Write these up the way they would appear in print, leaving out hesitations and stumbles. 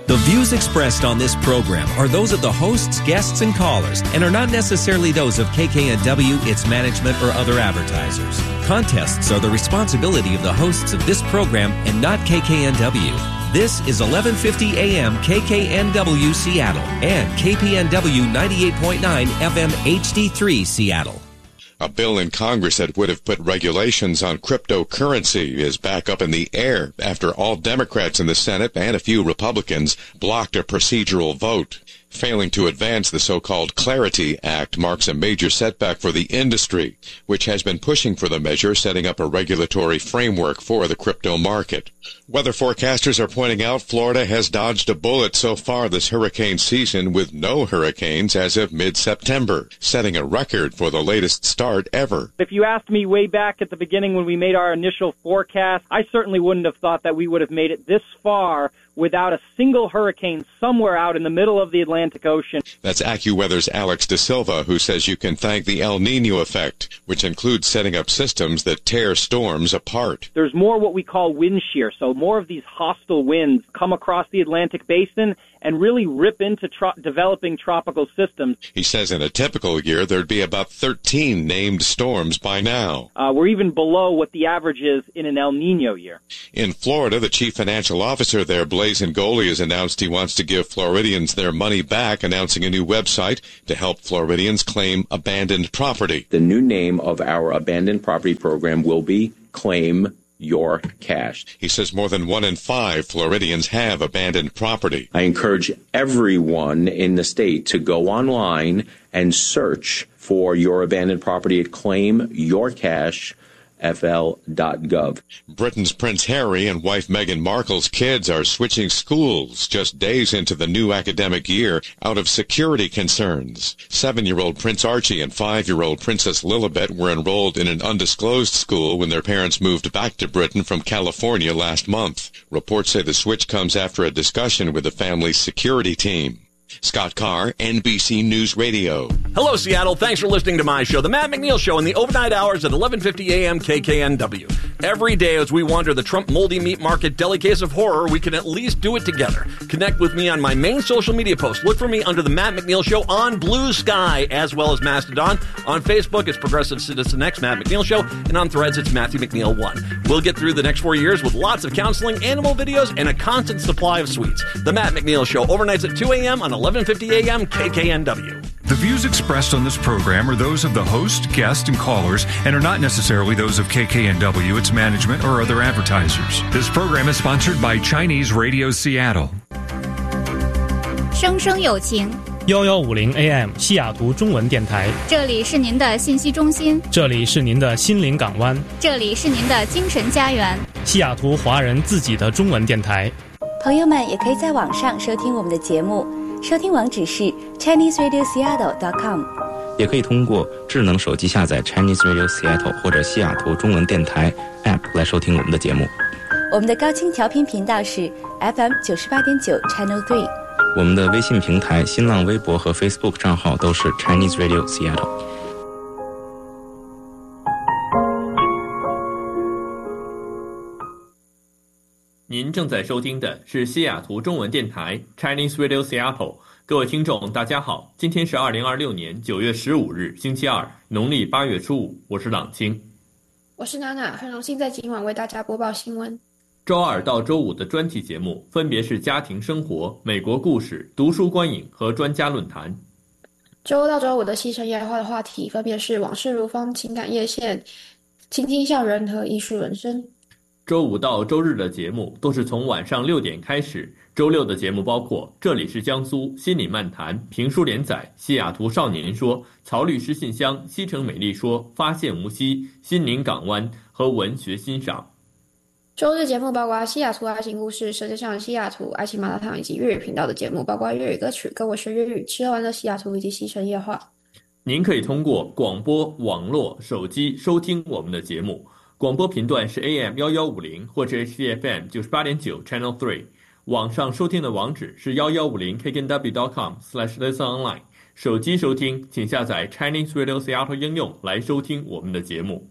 The views expressed on this program are those of the hosts, guests, and callers, and are not necessarily those of KKNW, its management, or other advertisers. Contests are the responsibility of the hosts of this program and not KKNW. This is 1150 AM KKNW Seattle and KPNW 98.9 FM HD3 Seattle. A bill in Congress that would have put regulations on cryptocurrency is back up in the air after all Democrats in the Senate and a few Republicans blocked a procedural vote. Failing to advance the so-called Clarity Act marks a major setback for the industry, which has been pushing for the measure, setting up a regulatory framework for the crypto market. Weather forecasters are pointing out Florida has dodged a bullet so far this hurricane season with no hurricanes as of mid-September, setting a record for the latest start ever. If you asked me way back at the beginning when we made our initial forecast, I certainly wouldn't have thought that we would have made it this far without a single hurricane somewhere out in the middle of the Atlantic Ocean. That's AccuWeather's Alex De Silva, who says you can thank the El Nino effect, which includes setting up systems that tear storms apart. There's more what we call wind shear, so more of these hostile winds come across the Atlantic basin and really rip into developing tropical systems. He says in a typical year, there'd be about 13 named storms by now. We're even below what the average is in an El Nino year. In Florida, the chief financial officer there, Blaise Ngoli, has announced he wants to give Floridians their money back, announcing a new website to help Floridians claim abandoned property. The new name of our abandoned property program will be Claim Your Cash. He says more than 1 in 5 Floridians have abandoned property. I encourage everyone in the state to go online and search for your abandoned property at claimyourcash.fl.gov. Britain's Prince Harry and wife Meghan Markle's kids are switching schools just days into the new academic year out of security concerns. 7-year-old Prince Archie and 5-year-old Princess Lilibet were enrolled in an undisclosed school when their parents moved back to Britain from California last month. Reports say the switch comes after a discussion with the family's security team. Scott Carr, NBC News Radio. Hello, Seattle. Thanks for listening to my show, The Matt McNeil Show, in the overnight hours at 1150 a.m. KKNW. Every day as we wander the Trump moldy meat market deli case of horror, we can at least do it together. Connect with me on my main social media post. Look for me under The Matt McNeil Show on Blue Sky, as well as Mastodon. On Facebook, it's Progressive Citizen X, Matt McNeil Show, and on Threads, it's Matthew McNeil 1. We'll get through the next 4 years with lots of counseling, animal videos, and a constant supply of sweets. The Matt McNeil Show, overnights at 2 a.m. on 1150 a.m. KKNW. The views expressed on this program are those of the host, guests, and callers and are not necessarily those of KKNW, its management, or other advertisers. This program is sponsored by Chinese Radio Seattle. 生生有情 1150 AM 西雅图中文电台， 这里是您的信息中心， 这里是您的心灵港湾， 这里是您的精神家园， 西雅图华人自己的中文电台。 朋友们也可以在网上收听我们的节目，收听网址是 ChineseRadioSeattle.com， 也可以通过智能手机下载 Chinese Radio Seattle 或者西雅图中文电台 App 来收听我们的节目。 我们的高清调频频道是 FM 98.9 Channel 3。 我们的微信平台、新浪微博和 Facebook 账号都是 Chinese Radio Seattle。 您正在收听的是西雅图中文电台 Chinese Radio Seattle。各位听众，大家好，今天是2026年9月15日，星期二，农历8月初5，我是朗清。 我是娜娜，很荣幸在今晚为大家播报新闻。 周二到周五的专题节目分别是家庭生活、美国故事、读书观影和专家论坛。 周到周五的西城夜话的话题分别是往事如风、情感夜线、倾听校园和艺术人生。 周五到周日的节目都是从晚上6点开始。周六的节目包括这里是江苏、心理漫谈、评书连载、西雅图少年说、曹律师信箱、西城美丽说、发现无锡、心灵港湾和文学欣赏。 周日节目包括西雅图爱情故事、舌尖上的西雅图、爱情麻辣烫以及粤语频道的节目，包括粤语歌曲、跟我学粤语、吃喝玩乐西雅图以及西城夜话。 您可以通过广播、网络、手机收听我们的节目。广播频段是 AM1150 或者 HDFM 98.9 Channel 3。网上收听的网址是1150kknw.com/listenonline。手机收听，请下载 Chinese Radio Seattle 应用来收听我们的节目。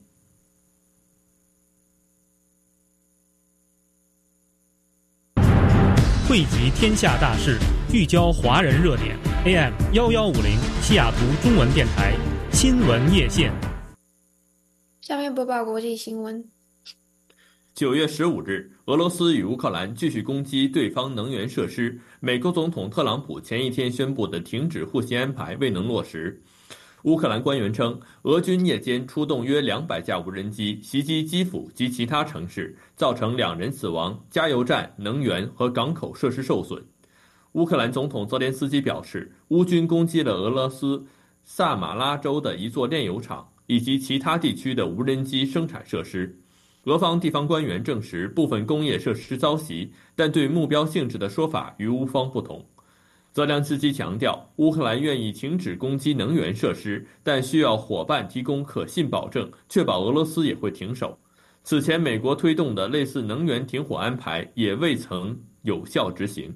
汇集天下大事，聚焦华人热点。AM 1150西雅图中文电台新闻夜线。 下面播报国际新闻。 9月15日，俄罗斯与乌克兰继续攻击对方能源设施。美国总统特朗普前一天宣布的停止互信安排未能落实。乌克兰官员称，俄军夜间出动约200架无人机袭击基辅及其他城市，造成2人死亡，加油站、能源和港口设施受损。乌克兰总统泽连斯基表示，乌军攻击了俄罗斯萨马拉州的一座炼油厂以及其他地区的无人机生产设施。俄方地方官员证实部分工业设施遭袭，但对目标性质的说法与乌方不同。泽连斯基强调，乌克兰愿意停止攻击能源设施，但需要伙伴提供可信保证，确保俄罗斯也会停手。此前美国推动的类似能源停火安排也未曾有效执行。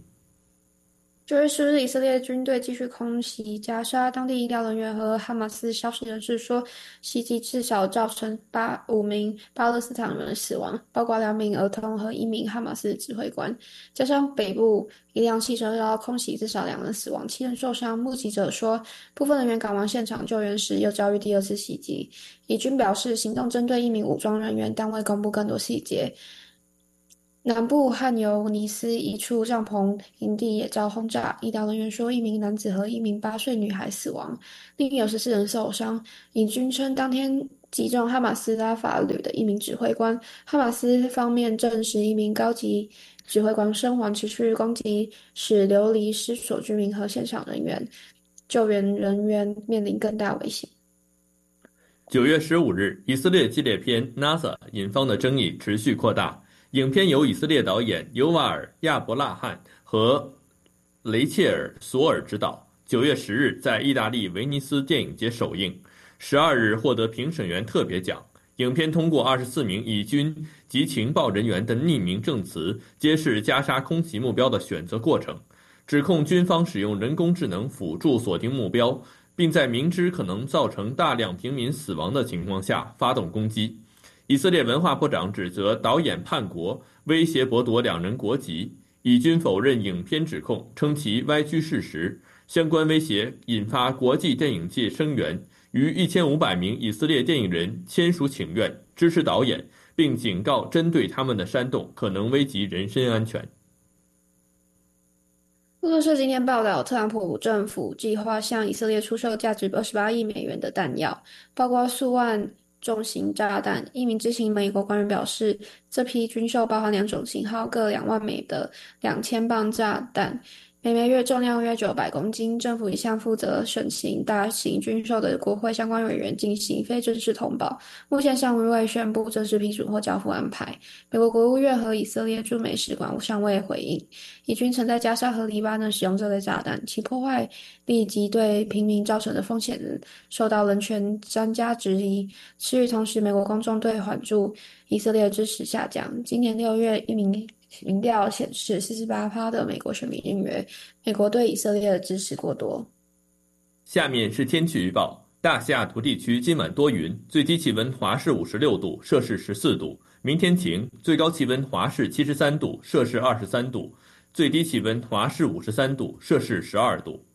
9月10日，以色列军队继续空袭加沙，当地医疗人员和哈马斯消息人士说，袭击至少造成5名巴勒斯坦人死亡，包括2名儿童和1名哈马斯指挥官。加上北部一辆汽车遭空袭，至少2人死亡，7人受伤。目击者说，部分人员赶往现场救援时又遭遇第2次袭击。以军表示，行动针对1名武装人员，但未公布更多细节。南部汉尤尼斯一处帐篷营地也遭轰炸，医疗人员说1名男子和1名8岁女孩死亡，另有14人受伤。以军称当天击中哈马斯拉法旅的1名指挥官，哈马斯方面证实1名高级指挥官身亡。持续攻击使流离失所居民和现场人员救援人员面临更大危险。 9月15日，以色列纪录片 NASA 引发的争议持续扩大。影片由以色列导演尤瓦尔·亚伯纳罕和雷切尔·索尔执导，9月10日在意大利威尼斯电影节首映，12日获得评审员特别奖。影片通过24名以军及情报人员的匿名证词，揭示加沙空袭目标的选择过程，指控军方使用人工智能辅助锁定目标，并在明知可能造成大量平民死亡的情况下发动攻击。以色列文化部长指责导演叛国，威胁剥夺2人国籍。以军否认影片指控，称其歪曲事实。相关威胁引发国际电影界声援，逾1500名以色列电影人签署请愿，支持导演，并警告针对他们的煽动可能危及人身安全。 路透社今天报道，特朗普政府计划向以色列出售价值28亿美元的弹药，包括数万重型炸弹。一名知情美国官员表示，这批军售包含2种型号，各2万枚的2000磅炸弹，每枚月重量约900公斤。政府已向负责审行大型军售的国会相关委员进行非正式通报，目前尚未宣布正式批准或交付安排。美国国务院和以色列驻美使馆尚未回应。以军曾在加沙和黎巴嫩使用这类炸弹，其破坏力及对平民造成的风险受到人权专家质疑。此与同时，美国公众对援助以色列的支持下降。今年6月，一名民调显示 48% 的美国选民认为美国对以色列的支持过多。 下面是天气预报。大西雅图地区今晚多云，最低气温华氏56度，摄氏14度。明天晴，最高气温华氏73度，摄氏23度。最低气温华氏53度，摄氏12度。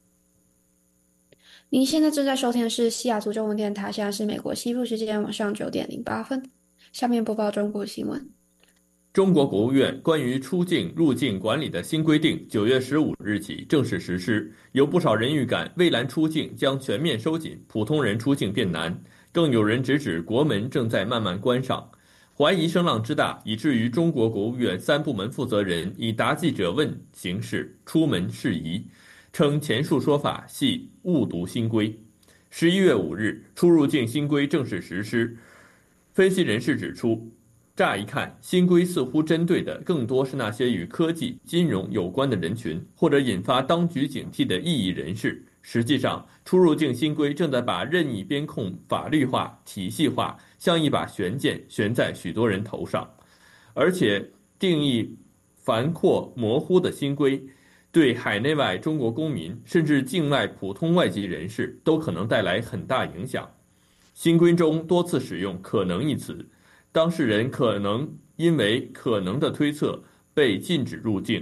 您现在正在收听的是西雅图中文电台，现在是美国西部时间晚上9点08分。下面播报中国新闻。 中国国务院关于出境入境管理的新规定9月15日起正式实施，有不少人预感蔚蓝出境将全面收紧，普通人出境变难，更有人直指国门正在慢慢关上。怀疑声浪之大，以至于中国国务院3部门负责人以答记者问形式出门事宜，称前述说法系误读新规。11月5日，出入境新规正式实施。分析人士指出，乍一看，新规似乎针对的更多是那些与科技、金融有关的人群，或者引发当局警惕的异议人士。实际上，出入境新规正在把任意边控法律化、体系化，像一把悬剑悬在许多人头上。而且，定义繁阔模糊的新规，对海内外中国公民甚至境外普通外籍人士都可能带来很大影响。新规中多次使用可能一词，当事人可能因为可能的推测被禁止入境，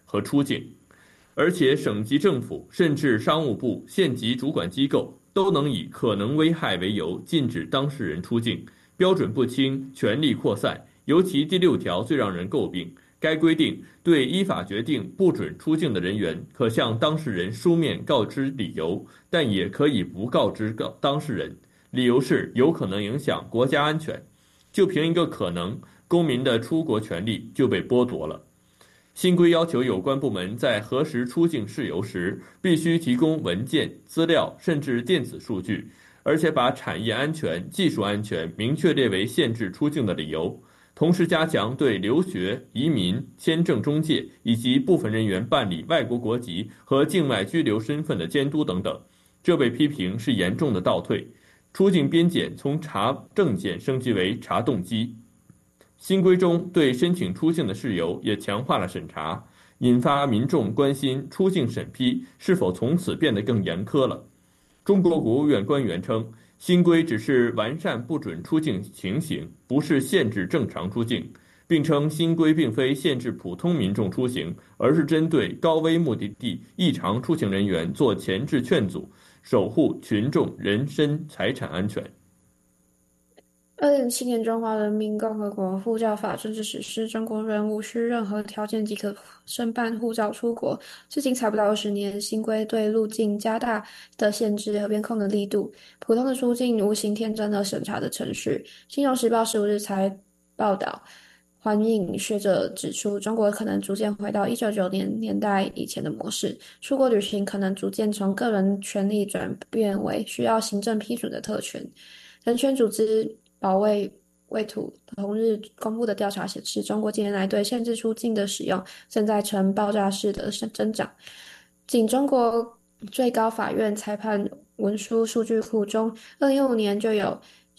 和出境，而且省级政府甚至商务部、县级主管机构都能以可能危害为由禁止当事人出境，标准不清，权力扩散。尤其第6条最让人诟病，该规定对依法决定不准出境的人员，可向当事人书面告知理由，但也可以不告知当事人，理由是有可能影响国家安全。就凭一个可能，公民的出国权利就被剥夺了。新规要求有关部门在核实出境事由时，必须提供文件、资料甚至电子数据，而且把产业安全、技术安全明确列为限制出境的理由。同时加强对留学、移民、签证中介以及部分人员办理外国国籍和境外居留身份的监督等等，这被批评是严重的倒退。出境边检从查证件升级为查动机。新规中对申请出境的事由也强化了审查，引发民众关心出境审批是否从此变得更严苛了。中国国务院官员称，新规只是完善不准出境情形，不是限制正常出境，并称新规并非限制普通民众出行，而是针对高危目的地异常出行人员做前置劝阻，守护群众人身财产安全。 2007年中华人民共和国护照法正式实施，中国人无需任何条件即可申办护照出国。至今才不到20年，新规对入境加大的限制和边控的力度，普通的出境无形添增了审查的程序。金融时报15日才报道，环影学者指出，中国可能逐渐回到1990年代以前的模式，出国旅行可能逐渐从个人权利转变为需要行政批准的特权。人权组织保卫卫土同日公布的调查显示，中国近年来对限制出境的使用正在呈爆炸式的增长。仅中国最高法院裁判文书数据库中，2015年就有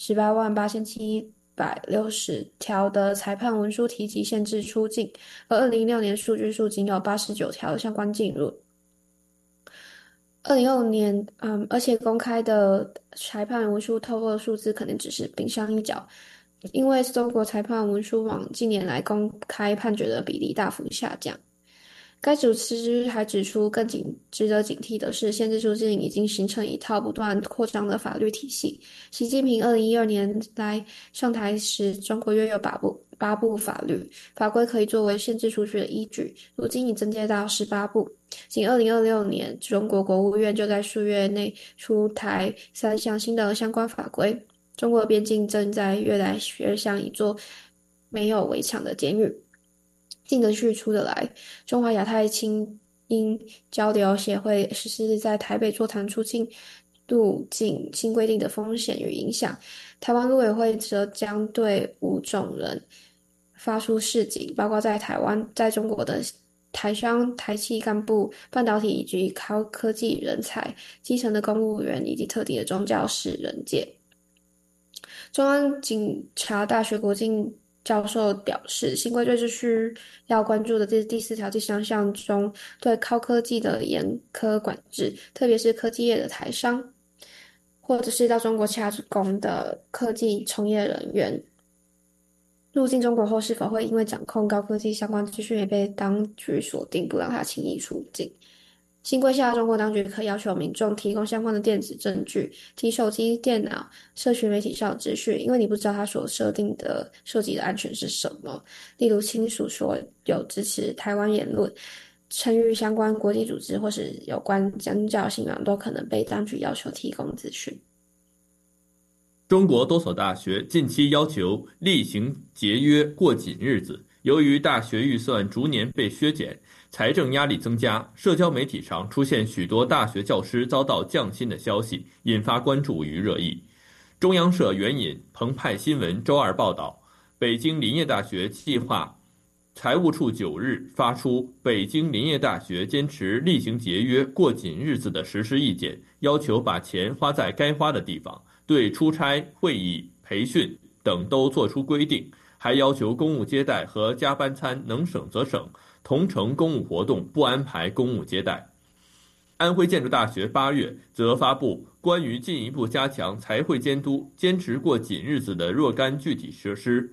188760条的裁判文书提及限制出境，而2016年数据数仅有89条相关进入。2025年，而且公开的裁判文书透露的数字可能只是冰山一角，因为中国裁判文书网近年来公开判决的比例大幅下降。该组织还指出，更值得警惕的是，限制出境已经形成一套不断扩张的法律体系。习近平2012年来上台时，中国约有8部法规可以作为限制出去的依据，如今已增加到18部。仅2026年，中国国务院就在数月内出台3项新的相关法规。中国边境正在越来越像一座没有围墙的监狱。进得去出得来。中华亚太青英交流协会14日在台北座谈出境入境新规定的风险与影响。台湾陆委会则将对5种人发出示警，包括在台湾、在中国的台商、台企干部、半导体以及高科技人才、基层的公务员以及特定的宗教士人界。中央警察大学国境教授表示，新规最需要关注的第4条第3项中对高科技的严苛管制，特别是科技业的台商或者是到中国洽工的科技从业人员入境中国后是否会因为掌控高科技相关资讯也被当局锁定，不让他轻易出境。新规下，中国当局可要求民众提供相关的电子证据，提手机、电脑、社群媒体上的资讯，因为你不知道他所涉及的安全是什么。例如亲属说有支持台湾言论，参与相关国际组织或是有关宗教信仰，都可能被当局要求提供资讯。 中国多所大学近期要求厉行节约过紧日子，由于大学预算逐年被削减，财政压力增加，社交媒体上出现许多大学教师遭到降薪的消息，引发关注与热议。中央社援引澎湃新闻周二报道，北京林业大学计划财务处9日发出北京林业大学坚持厉行节约过紧日子的实施意见，要求把钱花在该花的地方，对出差、会议、培训等都做出规定，还要求公务接待和加班餐能省则省，同城公务活动不安排公务接待。安徽建筑大学8月则发布关于进一步加强财会监督、坚持过紧日子的若干具体设施，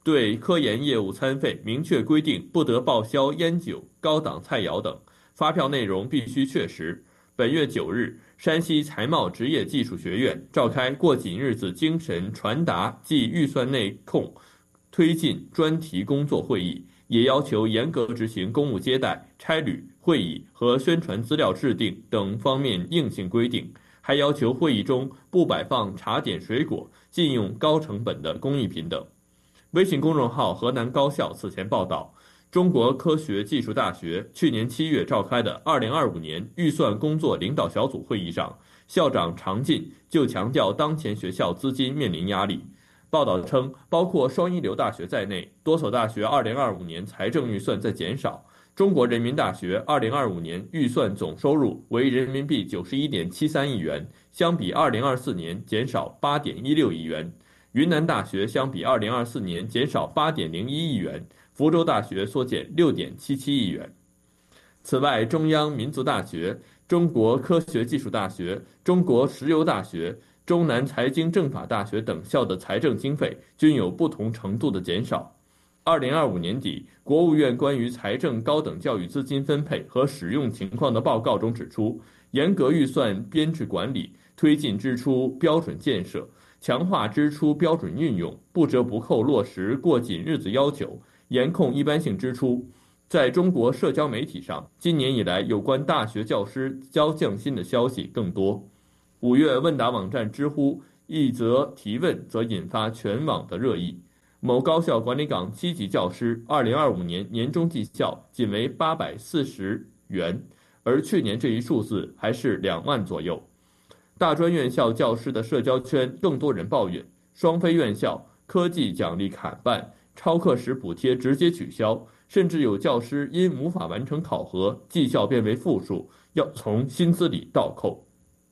对科研业务餐费明确规定不得报销烟酒、高档菜肴等，发票内容必须确实。本月9日，山西财贸职业技术学院召开过紧日子精神传达暨预算内控推进专题工作会议，也要求严格执行公务接待、差旅、会议和宣传资料制定等方面硬性规定，还要求会议中不摆放茶点水果，禁用高成本的工艺品等。微信公众号河南高校此前报道，中国科学技术大学去年7月召开的2025年预算工作领导小组会议上，校长常进就强调当前学校资金面临压力。报道称，包括双一流大学在内，多所大学2025年财政预算在减少。中国人民大学2025年预算总收入为人民币91.73亿元，相比2024年减少8.16亿元。云南大学相比2024年减少8.01亿元，福州大学缩减6.77亿元。此外，中央民族大学、中国科学技术大学、中国石油大学、中南财经政法大学等校的财政经费均有不同程度的减少。2025年底，国务院关于财政高等教育资金分配和使用情况的报告中指出，严格预算编制管理，推进支出标准建设，强化支出标准运用，不折不扣落实过紧日子要求，严控一般性支出。在中国社交媒体上，今年以来有关大学教师交降薪的消息更多。5月问答网站知乎一则提问则引发全网的热议。某高校管理岗7级教师2025年年终绩效仅为840元，而去年这一数字还是2万左右。大专院校教师的社交圈更多人抱怨，双非院校科技奖励砍半，超课时补贴直接取消，甚至有教师因无法完成考核，绩效变为负数，要从薪资里倒扣。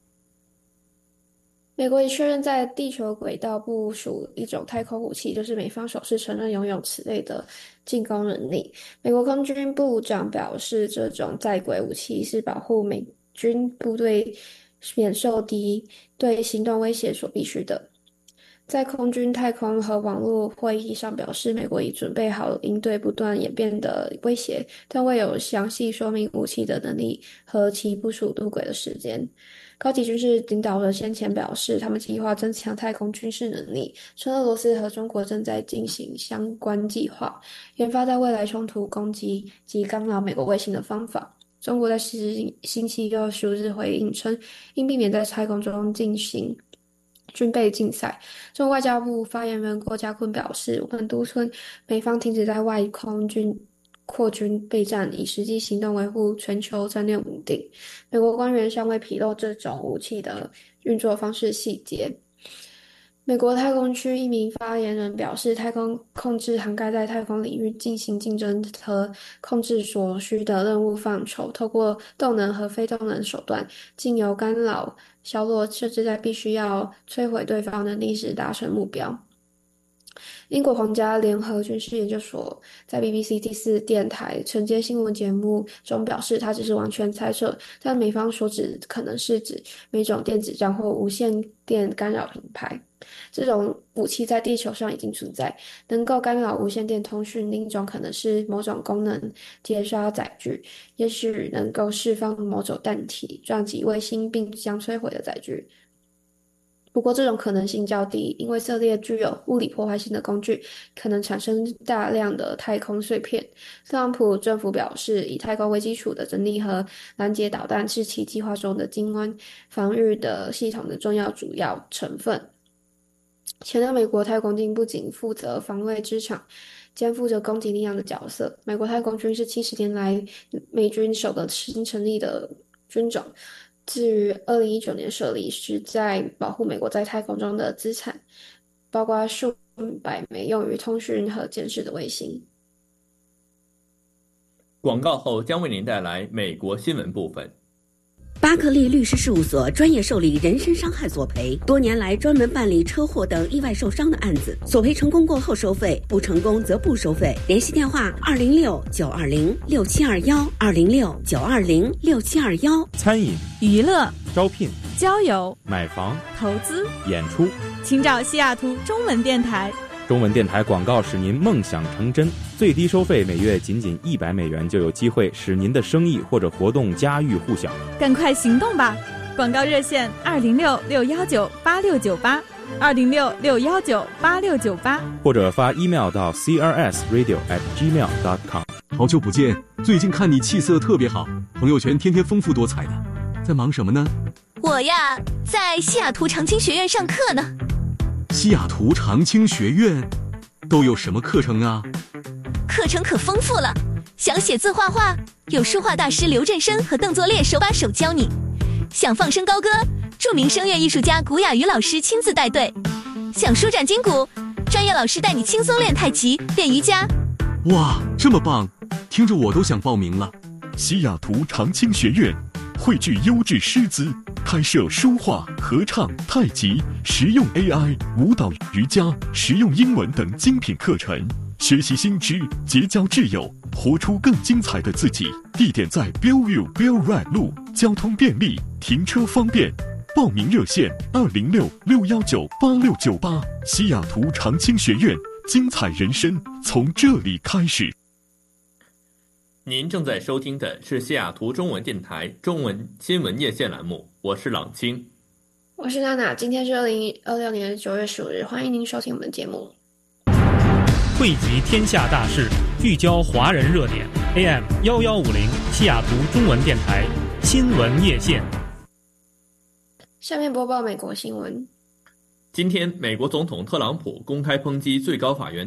美国已确认在地球轨道部署一种太空武器，就是美方首次承认拥有此类的进攻能力。美国空军部长表示，这种在轨武器是保护美军部队免受敌对行动威胁所必须的。在空军太空和网络会议上表示，美国已准备好应对不断演变的威胁，但未有详细说明武器的能力和其部署入轨的时间。高级军事领导人先前表示，他们计划增强太空军事能力，称俄罗斯和中国正在进行相关计划，研发在未来冲突攻击及干扰美国卫星的方法。中国在星期6、15日回应称，应避免在太空中进行军备竞赛。中国外交部发言人郭家坤表示，我们督促美方停止在外空扩军备战，以实际行动维护全球战略稳定。美国官员尚未披露这种武器的运作方式细节。美国太空区一名发言人表示，太空控制涵盖在太空领域进行竞争和控制所需的任务范畴，透过动能和非动能手段，经由干扰、削弱，甚至在必须要摧毁对方能力时达成目标。英国皇家联合军事研究所在 BBC 第4电台晨间新闻节目中表示，它只是完全猜测，但美方所指可能是指每种电子战或无线电干扰品牌。这种武器在地球上已经存在，能够干扰无线电通讯。另一种可能是某种功能截杀载具，也许能够释放某种弹体撞击卫星并将摧毁的载具。不过这种可能性较低，因为色列具有物理破坏性的工具，可能产生大量的太空碎片。特朗普政府表示，以太空为基础的整理和拦截导弹是其计划中的近湾防御的系统的重要主要成分。前的美国太空军不仅负责防卫之场，肩负着攻击力量的角色。美国太空军是70年来美军首个新成立的军种。至于2019年设立，是在保护美国在太空中的资产，包括数百枚用于通讯和监视的卫星。 广告后将为您带来美国新闻部分。 巴克利律师事务所专业受理人身伤害索赔，多年来专门办理车祸等意外受伤的案子，索赔成功过后收费，不成功则不收费。联系电话206-920-6721，206-920-6721。 餐饮、 娱乐、 招聘、 交友、 买房、 投资、 演出， 请找西雅图中文电台中文电台广告使您梦想成真，最低收费每月仅$100就有机会使您的生意或者活动家喻户晓。 赶快行动吧！广告热线206-619-8698，206-619-8698， 或者发 email 到 crsradio@gmail.com。 好久不见，最近看你气色特别好，朋友圈天天丰富多彩的，在忙什么呢？ 我呀，在西雅图长青学院上课呢。 西雅图长青学院都有什么课程啊？ 课程可丰富了，想写字画画，有书画大师刘振生和邓作烈手把手教你；想放声高歌，著名声乐艺术家古雅瑜老师亲自带队；想舒展筋骨，专业老师带你轻松练太极、练瑜伽。 哇，这么棒，听着我都想报名了。 西雅图长青学院汇聚优质师资，开设书画、合唱、太极、实用 AI、舞蹈、瑜伽、实用英文等精品课程，学习新知，结交挚友，活出更精彩的自己。地点在 Bellevue Bell Ride 路，交通便利，停车方便。报名热线206-619-8698。西雅图长青学院，精彩人生从这里开始。 您正在收听的是西雅图中文电台中文新闻夜线栏目，我是朗清， 我是娜娜。今天是2026年9月15日，欢迎您收听我们的节目。 汇集天下大事，聚焦华人热点。AM 1150西雅图中文电台新闻夜线。 下面播报美国新闻。 今天，美国总统特朗普公开抨击最高法院